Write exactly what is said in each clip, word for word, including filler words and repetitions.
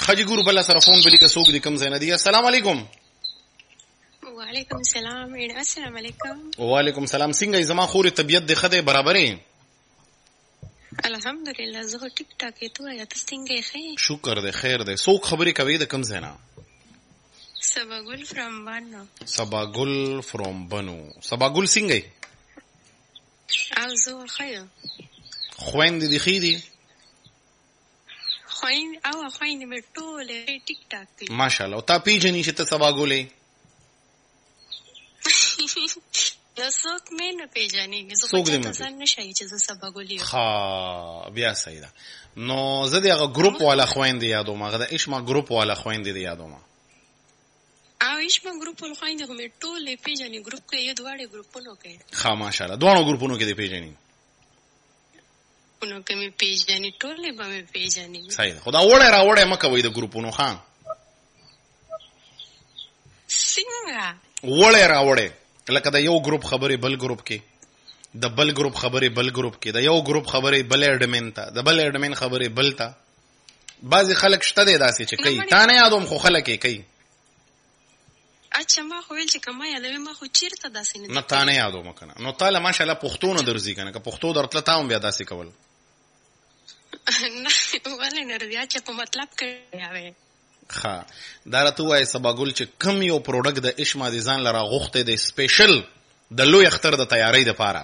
خجی ګورو بل سره فون بلی که سوق دي کم زین دي. السلام علیکم. وعلیکم السلام. السلام علیکم. وعلیکم السلام. څنګه زما خوري طبيعت د خده برابرې؟ الحمدلله زه ټیک ټاک ته یا ته څنګه ښه؟ شکر دې خیر دې. سوق خبرې کوي د کم زینا؟ سباګل فرام بانو. سباګل فرام بانو. سباګل څنګه؟ او زه ښه. خويند دي خېدي؟ خويند او خويند مې ټول ټیک ټاک دي. ماشاءالله. او تا پیژنې چې ته سباګلې؟ نو څوک مې نه پیژني. زه خو ځان نشي چې زه سباګلې. ها بیا صحیح ده. نو زه دغه ګروپ والا خويند یادوم. هغه د اشما ګروپ والا خويند دی یادوم. او اشما ګروپ ول خويند هم ټول پیژني. ګروپ کې یو دواړه ګروپونو کې. ها ماشاءالله. دوه ګروپونو کې دی پیژني. ونو کې مې پیژني ټول به مې پیژني. صحیح ده. خدا وړه را وړه مکه وې د ګروپونو ها. څنګه؟ وړه را وړه لکه د یو ګروپ خبرې بل ګروپ کې، د بل ګروپ خبرې بل ګروپ کې، د یو ګروپ خبرې بل اډمن ته، د بل اډمن خبرې بل ته. بعضی خلک شته دي داسې چې کوي. تا نه یادوم خو خلک یې کوي. اچھا ما خو ویل چې کما یادوي ما خو چیرته داسې نه. نه تا نه یادوم کنه. نو تعالی ماشاءالله پښتو نه درځي کنه. که پښتو درتله تا هم بیا داسې کول. نه ولې نه درځي چې په مطلب کې یاوي. ها دا راته وای سباګل چې کم یو پروډکټ د اشما دي ځان لره غوښته دی سپیشل د لوی اختر د تیاری لپاره.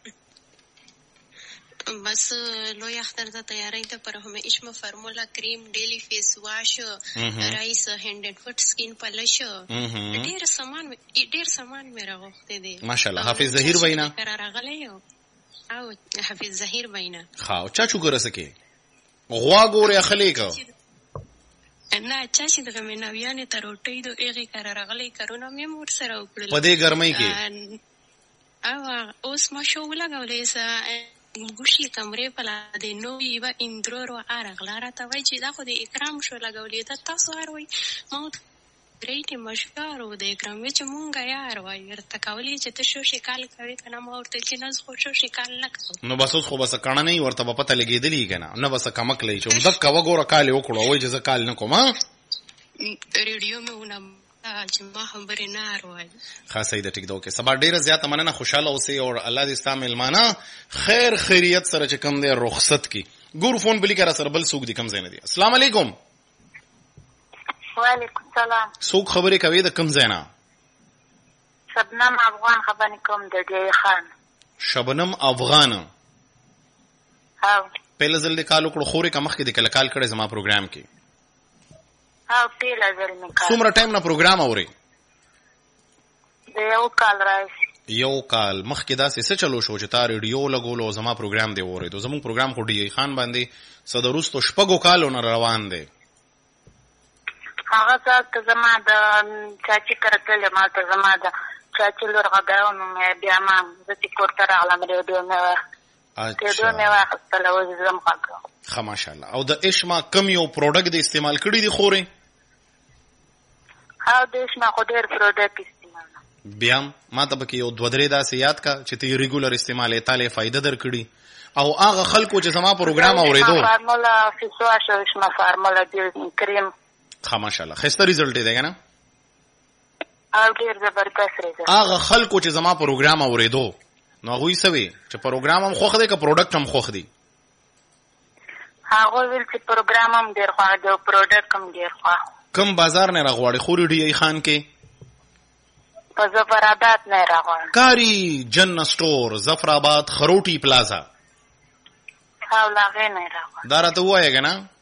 بس لوی اختر د تیاری لپاره هم اشما فارمولا کریم ډیلی فیس واش رایس هندډ فوټ سکین پالش ډیر سامان ډیر سامان مې راغوښته دي. ماشاءالله. حافظ ظهیر وینا راغلی او حافظ ظهیر وینا. ها چا چو ګره سکے غوا ګوره خلیک نه چا چې دغه مې نویانې ته روټۍ دو هغې کره راغلی کارونه مې هم ورسره وکړل په دې ګرمۍ کې. او اوس ما شو ولګولی څه ګوشي کمرې په لادې نو یوه اندرور راغله راته وایي چې دا خو د اکرام شو لګولې ده تاسو هر وایي ما ریټې مشکار و د اکرام وی چې مونږه یار وایي ورته کولی چې ته شو شکال کوې که نه ما ورته چې نه زه خو شو شکال نه کوم. نو بس اوس خو بس کڼه نه ورته به پته لګېدلي که نه نه بس کمک لئ چې همدک کوه ګوره کال یې وکړو وایي چې زه کال نه کوم. ریډیو مې ونه چې ما خبرې نه ار وایي. ښه صحیح ده. ټیک ده. اوکې سبا ډېره زیاته مننه. خوشحاله اوسئ او الله دې ستا مېلمانه خیر خیریت سره چې کوم دی رخصت کړي. ګورو فون بلي که را سره بل څوک دي کوم ځای نه دي. السلام علیکم. وعلیکم السلام. څوک خبرې کوي د کوم ځای نه؟ شبنم افغان خبرې کوم د ډی خان. شبنم افغان. او پهله ځل دې کال وکړو خورې که مخکې دې کله کال کړی زما پروګرام کې؟ او پهله ځل مې کال. څومره ټایم نه پروګرام اورئ؟ د یو کال راځي. یو کال مخکې داسې څه چلو شو چې تا ریډیو لګولو او زما پروګرام دې واورېدو؟ زموږ پروګرام خو ډي خان باندې څه د وروستو شپږو کالو نه روان دی. هغه ځکه زما د چاچي کره تللې ما ته زما د چاچي لور غږاوه نو مې بیا ما زه چې کور ته راغلم ریډیو مې ریډیو مې واخیستله اوس زه م غږوم. ښه ماشاءالله. او د اشما کم یو پروډکټ دې استعمال کړي دي خورې؟ او د اشما خو ډېر پروډکټ استعمال. بیا ما ته پکې یو دوه درې داسې یاد کا چې ته یې ریګولر استعمال یې تاله فایده درکړي او هغه خلکو چې زما پروګرام اورېدو. فارمولا فیس واش او اشما فارمولا بیلډینګ کریم. ښه ماشاءالله. ښایسته ریزلټ دی که نه؟ او ډېر زبردست ریزلټ. هغه خلکو چې زما پروګرام اورېدو نو هغوی څه وي چې پروګرام هم خوښ دی که پروډکټ هم خوښ دی؟ هغوی ویل چې پروګرام هم ډېر خوښ دی او پروډکټ هم ډېر خوښ. کوم بازار نه راغواړې خورې ډي خان کې؟ په ظفرآباد نه راغواړم. کاری جن سټور ظفرآباد خروټي پلازا. او له هغې نه راغواړم. دا راته ووایه که نه؟